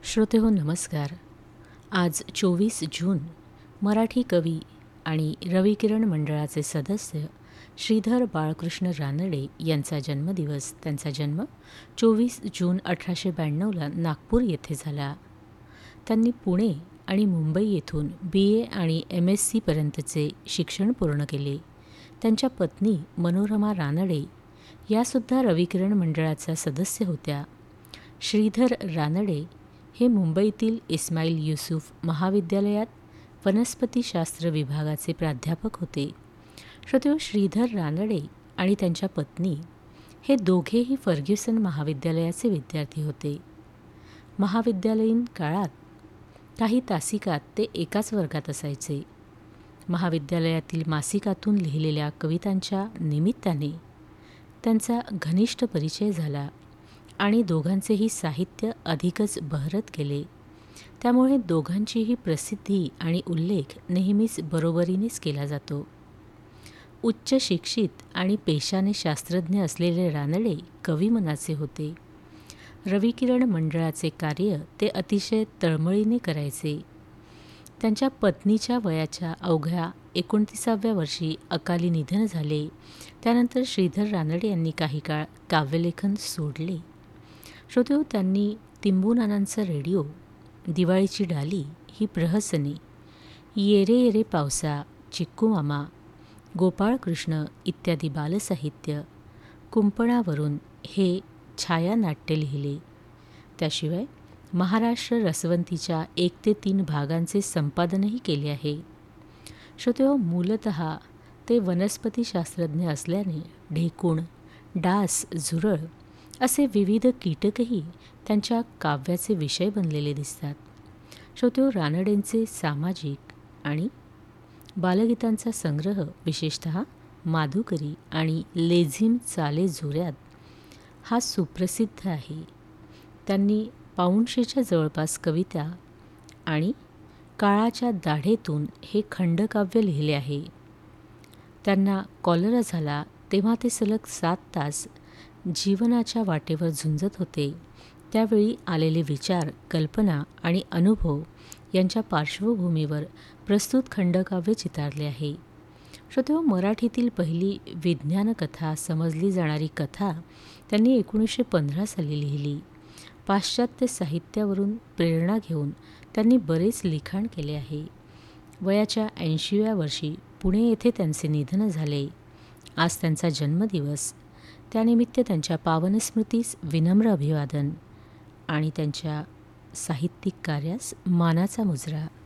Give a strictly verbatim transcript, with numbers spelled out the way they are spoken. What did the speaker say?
श्रोतेहो नमस्कार. आज चोवीस जून मराठी कवी आणि रविकिरण मंडळाचे सदस्य श्रीधर बाळकृष्ण रानडे यांचा जन्मदिवस. त्यांचा जन्म चोवीस जून अठराशे ब्याण्णवला नागपूर येथे झाला. त्यांनी पुणे आणि मुंबई येथून बी ए आणि एम एस सीपर्यंतचे शिक्षण पूर्ण केले. त्यांच्या पत्नी मनोरमा रानडे यासुद्धा रविकिरण मंडळाचा सदस्य होत्या. श्रीधर रानडे हे मुंबईतील इस्माईल युसूफ महाविद्यालयात वनस्पतीशास्त्र विभागाचे प्राध्यापक होते. श्रोतेहो, श्रीधर रानडे आणि त्यांच्या पत्नी हे दोघेही फर्ग्युसन महाविद्यालयाचे विद्यार्थी होते. महाविद्यालयीन काळात काही तासिकात ते एकाच वर्गात असायचे. महाविद्यालयातील मासिकातून लिहिलेल्या कवितांच्या निमित्ताने त्यांचा घनिष्ठ परिचय झाला आणि दोघांचेही साहित्य अधिकच बहरत गेले. त्यामुळे दोघांचीही प्रसिद्धी आणि उल्लेख नेहमीच बरोबरीनेच केला जातो. उच्च शिक्षित आणि पेशाने शास्त्रज्ञ असलेले रानडे कविमनाचे होते. रविकिरण मंडळाचे कार्य ते अतिशय तळमळीने करायचे. त्यांच्या पत्नीच्या वयाच्या अवघ्या एकोणतीसाव्या वर्षी अकाली निधन झाले. त्यानंतर श्रीधर रानडे यांनी काही काळ काव्यलेखन सोडले. श्रोतेहो, त्यांनी तिंबूनानांचा रेडिओ, दिवाळीची डाली ही प्रहसने, येरे येरे पावसा, चिक्कू मामा, गोपाळकृष्ण इत्यादी बालसाहित्य, कुंपणावरून हे छायानाट्य लिहिले. त्याशिवाय महाराष्ट्र रसवंतीच्या एक ते तीन भागांचे संपादनही केले आहे. श्रोतेहो, मूलतः ते वनस्पतीशास्त्रज्ञ असल्याने ढेकूण, डास, झुरळ असे विविध कीटकही त्यांच्या काव्याचे विषय बनलेले दिसतात. श्रोतेहो, रानडेंचे सामाजिक आणि बालगीतांचा संग्रह विशेषतः माधुकरी आणि लेझिम चाले झोऱ्यात हा सुप्रसिद्ध आहे. त्यांनी पाऊणशेच्या जवळपास कविता आणि काळाच्या दाढेतून हे खंडकाव्य लिहिले आहे. त्यांना कॉलरा झाला तेव्हा ते सलग सात तास जीवनाच्या वाटेवर झुंजत होते. त्यावेळी आलेले विचार, कल्पना आणि अनुभव यांच्या पार्श्वभूमीवर प्रस्तुत खंडकाव्य चितारले आहे. श्रोतेहो, मराठीतील पहिली विज्ञानकथा समजली जाणारी कथा त्यांनी एकोणीसशे पंधरा साली लिहिली. पाश्चात्य साहित्यावरून प्रेरणा घेऊन त्यांनी बरेच लिखाण केले आहे. वयाच्या ऐंशीव्या वर्षी पुणे येथे त्यांचे निधन झाले. आज त्यांचा जन्मदिवस. त्यानिमित्त त्यांच्या पावनस्मृतीस विनम्र अभिवादन आणि त्यांच्या साहित्यिक कार्यास मानाचा मुजरा.